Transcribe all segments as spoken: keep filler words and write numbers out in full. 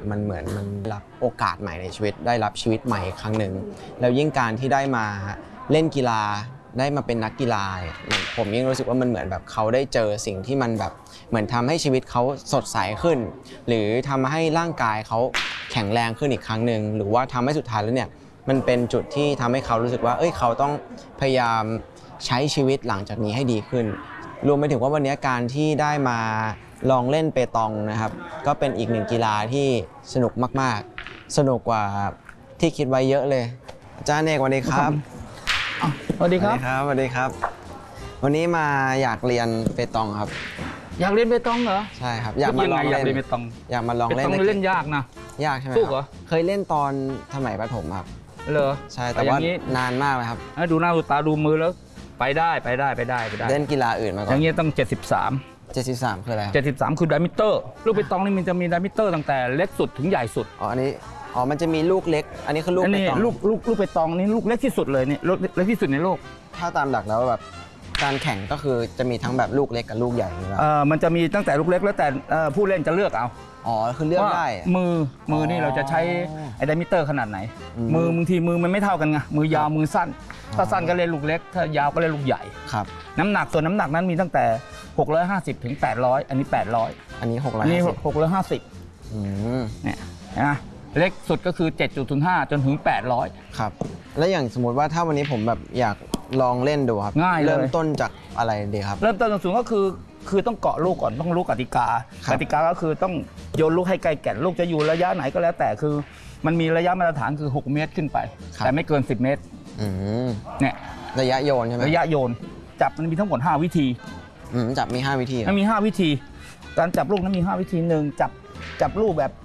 มันเหมือนมันรับโอกาสใหม่ในชีวิตได้รับชีวิตใหม่ครั้งหนึ่งแล้วยิ่งการที่ได้มาเล่นกีฬาได้มาเป็นนักกีฬาผมยิ่งรู้สึกว่ามันเหมือนแบบเขาได้เจอสิ่งที่มันแบบเหมือนทำให้ชีวิตเขาสดใสขึ้นหรือทำให้ร่างกายเขาแข็งแรงขึ้นอีกครั้งหนึ่งหรือว่าทำให้สุดท้ายแล้วเนี่ยมันเป็นจุดที่ทำให้เขารู้สึกว่าเอ้ยเขาต้องพยายามใช้ชีวิตหลังจากนี้ให้ดีขึ้นรวมไปถึงว่าวันนี้การที่ได้มาลองเล่นเปตองนะครับก็เป็นอีกหนึ่งกีฬาที่สนุกมากๆสนุกกว่าที่คิดไว้เยอะเลยอาจารย์เอกสวัสดีครับสวัสดีครับสวัสดีครับวันนี้มาอยากเรียนเปตองครับอยากเล่นเปตองเหรอใช่ครับอยากมาลองเล่นเปตองอยากมาลองเล่นเปตองเล่นยากนะยากใช่ไหมสู้เหรอเคยเล่นตอนสมัยประถมครับเหรอใช่แต่ว่านานมากเลยครับดูหน้าดูตาดูมือแล้วไปได้ไปได้ไปได้ไปได้เล่นกีฬาอื่นมาก่อนอย่างเงี้ยต้องเจ็ดสิบสามเจ็ดสิบสามคืออะไรเจ็ดสิบสามคือไดมิเตอร์ลูกเปตองนี่มันจะมีไดมิเตอร์ตั้งแต่เล็กสุดถึงใหญ่สุดอ๋ออันนี้อ๋อมันจะมีลูกเล็กอันนี้คือลูกเปตองลูกลูกลูกเปตองนี่ลูกเล็กที่สุดเลยนี่ลูกเล็กที่สุดในโลกถ้าตามหลักแล้วแบบการแข่งก็คือจะมีทั้งแบบลูกเล็กกับลูกใหญ่เออมันจะมีตั้งแต่ลูกเล็กแล้วแต่ผู้เล่นจะเลือกเอาอ๋อคือเลือกได้มือมือนี่เราจะใช้ไอ้ไดมิเตอร์ขนาดไหนมือบางทีมือมันไม่เท่ากันไงมือยาวมือสั้นถ้าสั้นก็เล่นลูกเล็กถ้ายาวก็เล่นลูกใหญ่ครับน้ำหนักส่วนน้ำหนักนั้นมีตั้งแต่หกร้อยห้าสิบถึงแปดร้อยอันนี้แปดร้อยอันนี้หกร้อยอันนี้หกร้อยห้าสิบเนี่ยนะเล็กสุดก็คือ เจ็ดจุดศูนย์ห้า จนถึงแปดร้อยครับแล้วอย่างสมมติว่าถ้าวันนี้ผมแบบอยากลองเล่นดูครับง่ายเลยเริ่มต้นจากอะไรดีครับเริ่มต้นสูงก็คือคือต้องเกาะลูกก่อนต้องรู้กติกากติกาก็คือต้องโยนลูกให้ไกลแก่นลูกจะอยู่ระยะไหนก็แล้วแต่คือมันมีระยะมาตรฐานคือหกเมตรขึ้นไปแต่ไม่เกินสิบเมตรเนี่ยระยะโยนใช่ไหมระยะโยนจับมันมีทั้งหมดห้าวิธีจับมีห้าวิธีมันมีห้าวิธีการจับลูกนั้นมีห้าวิธีหนึ่งจับจับลูกแบบ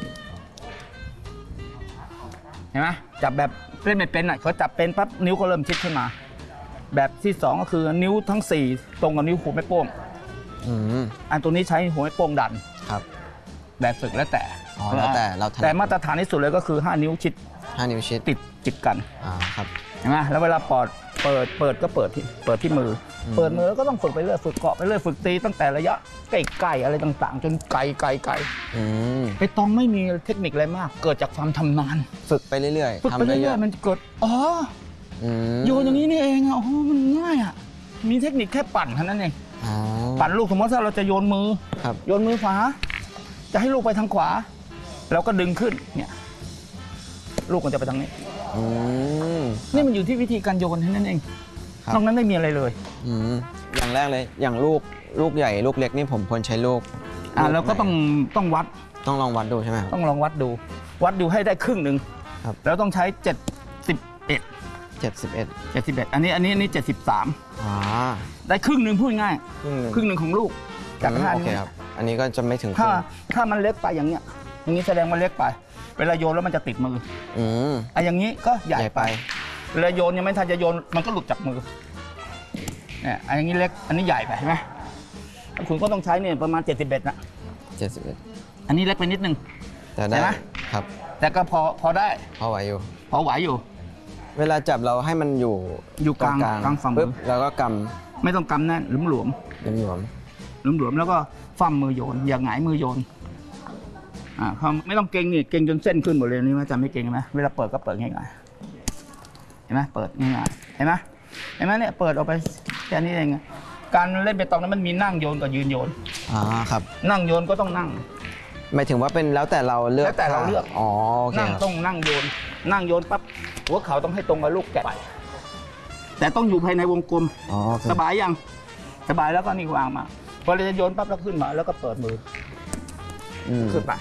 เห็นไหมจับแบบเล่นไม่เป็นอ่ะเขาจับเป็นปั๊บนิ้วก็เริ่มชิดขึ้นมาแบบที่สองก็คือนิ้วทั้งสี่ตรงกับนิ้วหัวแม่โป้งอันตัวนี้ใช้หัวแม่โป้งดันครับแบบฝึกแล้วแต่แล้วแต่เราแต่มาตรฐานที่สุดเลยก็คือห้านิ้วชิดห้านิ้วชิดติดติดกันอ่าครับเห็นไหมแล้วเวลาปอดเปิดเปิดก็เปิดที่เปิดที่มือเปิดมือแล้วก็ต้องฝึกไปเรื่อยฝึกเกาะไปเรื่อยฝึกตีตั้งแต่ระยะใกล้ๆอะไรต่างๆจนไกลไกลไกลไปตองไม่มีเทคนิคอะไรมากเกิดจากความทำนานฝึกไปเรื่อยๆฝึกไปเรื่อยๆมันเกิดอ๋อโยนอย่างนี้นี่เองอ่ะโอ้มันง่ายอ่ะมีเทคนิคแค่ปั่นเท่านั้นเองปั่นลูกสมมติถ้าเราจะโยนมือโยนมือขวาจะให้ลูกไปทางขวาแล้วก็ดึงขึ้นเนี่ยลูกมันจะไปทางนี้นี่มันอยู่ที่วิธีการโยนเท่านั้นเองนอกนั้นไม่มีอะไรเลยอย่างแรกเลยอย่างลูกลูกใหญ่ลูกเล็กนี่ผมควรใช้ลูกอ่าแล้วก็ต้องต้องวัดต้องลองวัดดูใช่ไหมต้องลองวัดดูวัดดูให้ได้ครึ่งหนึ่งแล้วต้องใช้เจ็ดสิบเอ็ดเจ็ดสิบเอ็ดเจ็ดสิบเอ็ดอันนี้อันนี้อันนี้เจ็ดสิบสามอ่าได้ครึ่งหนึ่งพูดง่ายครึ่งหนึ่งของลูกจากห้าโอเคครับอันนี้ก็จะไม่ถึงถ้าถ้ามันเล็กไปอย่างเงี้ยอย่างนี้แสดงมันเล็กไปเวลาโยนแล้วมันจะติดมืออืมอ่ะอย่างนี้ก็ใหญ่ไปเวลาโยนยังไม่ทันจะโยนมันก็หลุดจากมือเนี่ยอันนี้เล็กอันนี้ใหญ่ไปใช่ไหมคุณก็ต้องใช้เนี่ยประมาณเจ็ดสิบเอ็ดนะเจ็ดสิบเอ็ดอันนี้เล็กไปนิดนึงแต่ได้ครับแต่ก็พอพอได้พอไหวอยู่พอไหวอยู่เวลาจับเราให้มันอยู่อยู่กลางกลางฝั่งปุ๊บแล้วก็กำไม่ต้องกำแน่นหลุมหลวมหลุมหลวมหลุมหลวมแล้วก็ฟั่มมือโยนอย่าหงายมือโยนอ่าเขาไม่ต้องเก่งนี่เก่งจนเส้นขึ้นหมดเลยนี่ว่าจำไม่เก่งไหมเวลาเปิดก็เปิดง่ายๆเห็นไหมเปิดง่ายๆเห็นไหมเห็นไหมเนี่ยเปิดออกไปแค่นี้เองการเล่นเปตองนั้นมันมีนั่งโยนกับยืนโยนอ่าครับนั่งโยนก็ต้องนั่งหมายถึงว่าเป็นแล้วแต่เราเลือกแล้วแต่เราเลือกอ๋อนั่งต้องนั่งโยนนั่งโยนปั๊บหัวเข่าต้องให้ตรงกับลูกแกะไปแต่ต้องอยู่ภายในวงกลมสบายยังสบายแล้วก็นี่วางมาพอเราจะโยนปั๊บแล้วขึ้นมาแล้วก็เปิดมือขึ้นไป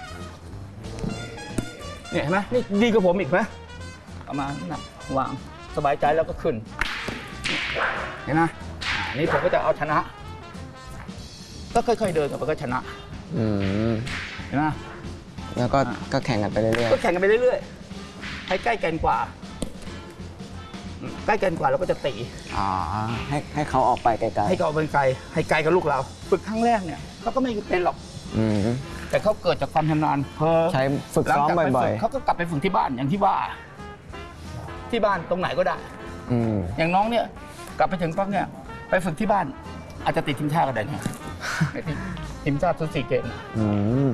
เนี่ยเห็นไหมนี่ดีกว่าผมอีกไหมประมาณนั้นวางสบายใจแล้วก็ขึ้นเห็นไหมนี่ผมก็จะเอาชนะก็ค่อยๆเดินกับมันก็ชนะเห็นไหมแล้วก็ก็แข่งกันไปเรื่อยๆก็แข่งกันไปเรื่อยๆให้ใกล้แกนกว่าใกล้แกนกว่าเราก็จะตีอ๋อให้ให้เขาออกไปไกลๆให้เขาเป็นไกลให้ไกลกับลูกเราฝึกครั้งแรกเนี่ยเขาก็ไม่เป็นหรอกแต่เขาเกิดจากความชำนาญพอใช้ฝึกซ้อมบ่อยๆเขาก็กลับไปฝึกที่บ้านอย่างที่ว่าที่บ้านตรงไหนก็ได้อย่างน้องเนี่ยกลับไปถึงปั๊บเนี่ยไปฝึกที่บ้านอาจจะติดทีมชาติก็ได้เนี่ยทีมชาติสุดสี่เกม